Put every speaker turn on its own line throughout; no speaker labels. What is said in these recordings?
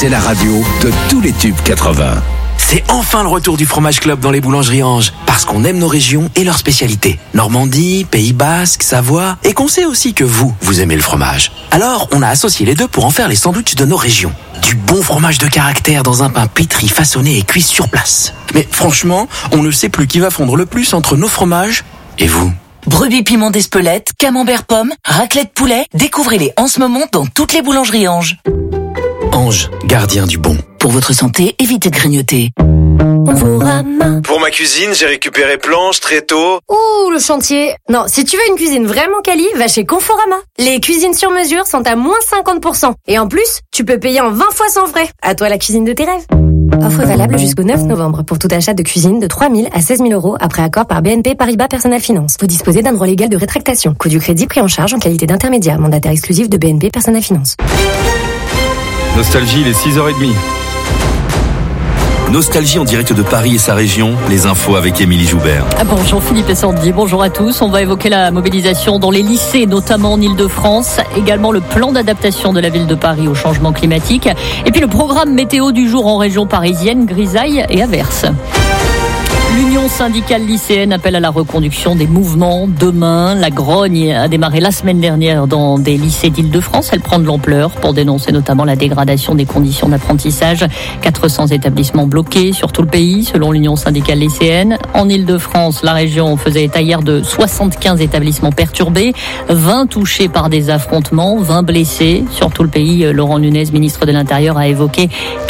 c'est la radio de tous les tubes 80.
C'est enfin le retour du Fromage Club dans les boulangeries Ange. Parce qu'on aime nos régions et leurs spécialités. Normandie, Pays Basque, Savoie. Et qu'on sait aussi que vous aimez le fromage. Alors, on a associé les deux pour en faire les sandwichs de nos régions. Du bon fromage de caractère dans un pain pétri, façonné et cuit sur place. Mais franchement, on ne sait plus qui va fondre le plus entre nos fromages et vous.
Brebis piment d'Espelette, camembert pomme, raclette poulet. Découvrez-les en ce moment dans toutes les boulangeries Ange.
Ange, gardien du bon.
Pour votre santé, évitez de grignoter.
Pour ma cuisine, j'ai récupéré planches, tréteaux.
Ouh, le chantier. Non, si tu veux une cuisine vraiment quali, va chez Conforama. Les cuisines sur mesure sont à moins 50%. Et en plus, tu peux payer en 20 fois sans frais. À toi la cuisine de tes rêves. Offre valable jusqu'au 9 novembre pour tout achat de cuisine de 3 000 à 16 000 euros après accord par BNP Paribas Personal Finance. Vous disposez d'un droit légal de rétractation. Coût du crédit pris en charge en qualité d'intermédiaire. Mandataire exclusif de BNP Personal Finance.
Nostalgie, il est 6h30. Nostalgie en direct de Paris et sa région, les infos avec Émilie Joubert.
Bonjour Philippe et Sandy, bonjour à tous. On va évoquer la mobilisation dans les lycées, notamment en Ile-de-France, également le plan d'adaptation de la ville de Paris au changement climatique, et puis le programme météo du jour en région parisienne, grisaille et averses. L'Union syndicale lycéenne appelle à la reconduction des mouvements demain. La grogne a démarré la semaine dernière dans des lycées d'Île-de-France. Elle prend de l'ampleur pour dénoncer notamment la dégradation des conditions d'apprentissage. 400 établissements bloqués sur tout le pays, selon l'Union syndicale lycéenne. En Île-de-France, la région faisait état hier de 75 établissements perturbés, 20 touchés par des affrontements, 20 blessés. Sur tout le pays, Laurent Nunez, ministre de l'Intérieur, a évoqué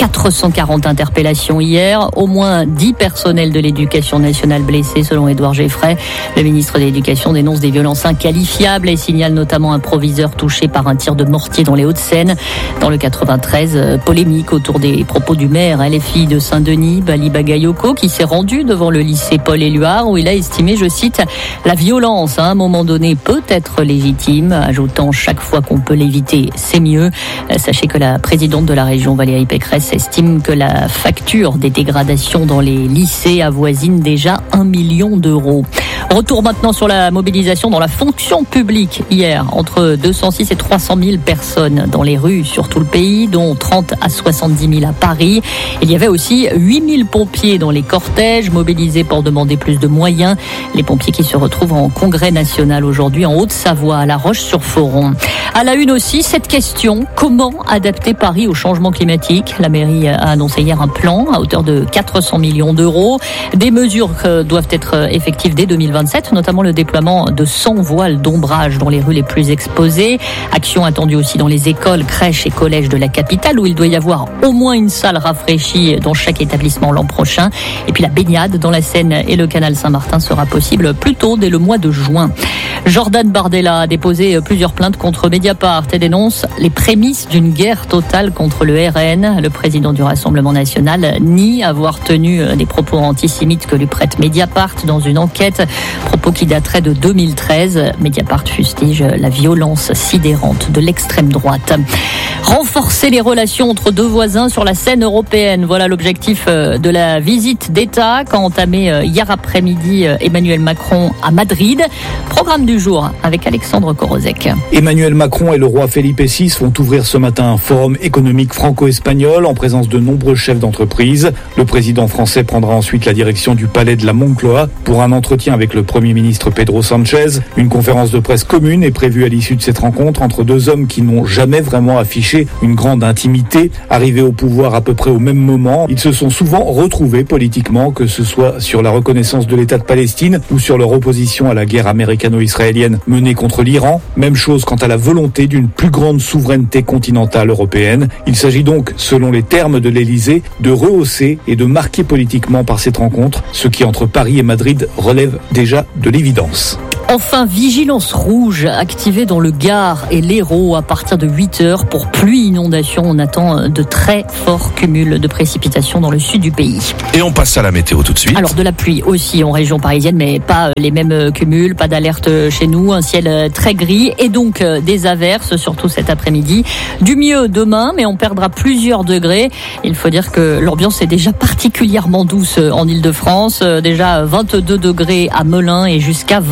440 interpellations hier. Au moins 10 personnels de l'éducation nationale blessés, selon Édouard Geffray. Le ministre de l'Éducation dénonce des violences inqualifiables et signale notamment un proviseur touché par un tir de mortier dans les Hauts-de-Seine. Dans le 93, polémique autour des propos du maire LFI de Saint-Denis, Bali Bagayoko, qui s'est rendu devant le lycée Paul-Éluard, où il a estimé, je cite, la violence à un moment donné peut être légitime, ajoutant chaque fois qu'on peut l'éviter, c'est mieux. Sachez que la présidente de la région, Valérie Pécresse, estime que la facture des dégradations dans les lycées avoisine déjà 1 million d'euros. Retour maintenant sur la mobilisation dans la fonction publique hier. Entre 206 et 300 000 personnes dans les rues sur tout le pays, dont 30 à 70 000 à Paris. Il y avait aussi 8 000 pompiers dans les cortèges, mobilisés pour demander plus de moyens. Les pompiers qui se retrouvent en congrès national aujourd'hui en Haute-Savoie, à La Roche-sur-Foron. À la une aussi, cette question, comment adapter Paris au changement climatique? La mairie a annoncé hier un plan à hauteur de 400 millions d'euros. Des mesures doivent être effectives dès 2027, notamment le déploiement de 100 voiles d'ombrage dans les rues les plus exposées. Action attendue aussi dans les écoles, crèches et collèges de la capitale, où il doit y avoir au moins une salle rafraîchie dans chaque établissement l'an prochain. Et puis la baignade dans la Seine et le canal Saint-Martin sera possible plus tôt, dès le mois de juin. Jordan Bardella a déposé plusieurs plaintes contre Mediapart et dénonce les prémices d'une guerre totale contre le RN. Le président du Rassemblement national nie avoir tenu des propos antisémites que lui prête Mediapart dans une enquête, propos qui dateraient de 2013. Mediapart fustige la violence sidérante de l'extrême droite. Renforcer les relations entre deux voisins sur la scène européenne, voilà l'objectif de la visite d'État qu'a entamé hier après-midi Emmanuel Macron à Madrid. Programme du jour avec Alexandre Korozek.
Emmanuel Macron et le roi Felipe VI vont ouvrir ce matin un forum économique franco-espagnol en présence de nombreux chefs d'entreprise. Le président français prendra ensuite la direction du palais de la Moncloa pour un entretien avec le Premier ministre Pedro Sánchez. Une conférence de presse commune est prévue à l'issue de cette rencontre entre deux hommes qui n'ont jamais vraiment affiché une grande intimité. Arrivés au pouvoir à peu près au même moment, ils se sont souvent retrouvés politiquement, que ce soit sur la reconnaissance de l'État de Palestine ou sur leur opposition à la guerre américano-israélienne menée contre l'Iran. Même chose quant à la volonté d'une plus grande souveraineté continentale européenne. Il s'agit donc, selon les termes de l'Élysée, de rehausser et de marquer politiquement par cette rencontre ce qui entre Paris et Madrid relève déjà de l'évidence.
Enfin, vigilance rouge activée dans le Gard et l'Hérault à partir de 8h pour pluie inondation. On attend de très forts cumuls de précipitations dans le sud du pays.
Et on passe à la météo tout de suite.
Alors de la pluie aussi en région parisienne, mais pas les mêmes cumuls, pas d'alerte chez nous, un ciel très gris et donc des averses, surtout cet après-midi. Du mieux demain, mais on perdra plusieurs degrés. Il faut dire que l'ambiance est déjà particulièrement douce en Ile-de-France. Déjà 22 degrés à Melun et jusqu'à 28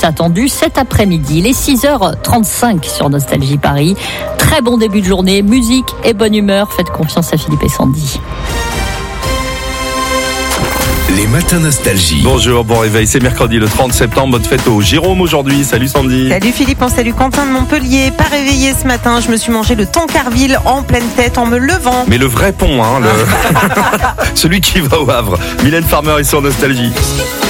est attendu cet après-midi. Il est 6h35 sur Nostalgie Paris. Très bon début de journée, musique et bonne humeur. Faites confiance à Philippe et Sandy.
Les matins nostalgie.
Bonjour, bon réveil, c'est mercredi le 30 septembre, bonne fête au Jérôme aujourd'hui. Salut Sandy.
Salut Philippe, salut Quentin de Montpellier. Pas réveillé ce matin, je me suis mangé le Tancarville en pleine tête en me levant.
Mais le vrai pont, celui qui va au Havre. Mylène Farmer est sur Nostalgie.